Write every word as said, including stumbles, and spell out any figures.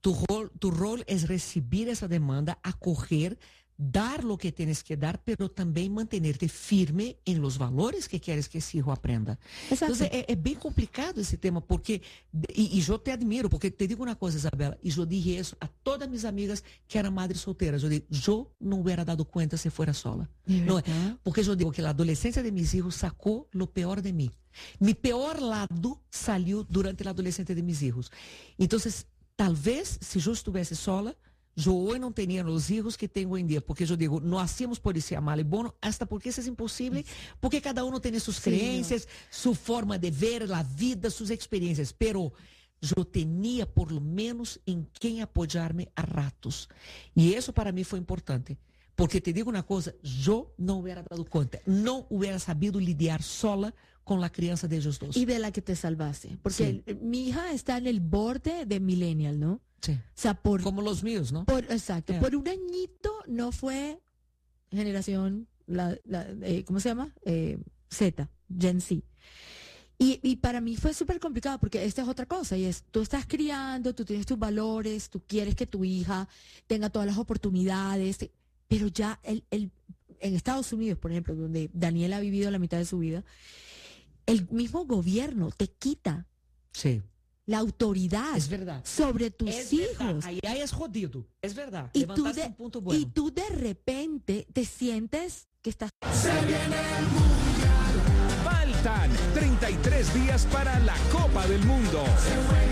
Tu rol, tu rol es recibir esa demanda, acoger, dar lo que tienes que dar, pero también mantenerte firme en los valores que quieres que ese hijo aprenda. Exacto. Entonces, es, es bien complicado ese tema, porque, y, y yo te admiro, porque te digo una cosa, Isabela, y yo dije eso a todas mis amigas que eran madres solteras. Yo dije, yo no hubiera dado cuenta si fuera sola. No, porque yo digo que la adolescencia de mis hijos sacó lo peor de mí. Mi peor lado salió durante la adolescencia de mis hijos. Entonces, tal vez, si yo estuviese sola, yo hoy no tenía los hijos que tengo hoy en día, porque yo digo, no hacemos por ese mal y bueno, hasta porque eso es imposible, porque cada uno tiene sus sí, creencias, no. su forma de ver la vida, sus experiencias, pero yo tenía por lo menos en quien apoyarme a ratos. Y eso para mí fue importante. Porque te digo una cosa, yo no hubiera dado cuenta, no hubiera sabido lidiar sola con la crianza de ellos dos. Y de la que te salvaste. Porque sí. mi hija está en el borde de millennial, ¿no? Sí. O sea, por, como los míos, ¿no? Por, exacto. Yeah. Por un añito no fue generación, la, la, eh, ¿cómo se llama? Eh, Z, Gen Z. Y, y para mí fue súper complicado porque esta es otra cosa y es, tú estás criando, tú tienes tus valores, tú quieres que tu hija tenga todas las oportunidades, pero ya el, el, en Estados Unidos, por ejemplo, donde Daniel ha vivido la mitad de su vida, el mismo gobierno te quita sí. la autoridad es verdad. sobre tus es hijos. Verdad. Ahí, ahí es jodido, es verdad. Y tú, de, un punto bueno. y tú de repente te sientes que estás... Se viene el mundial. Faltan treinta y tres días para la Copa del Mundo. Se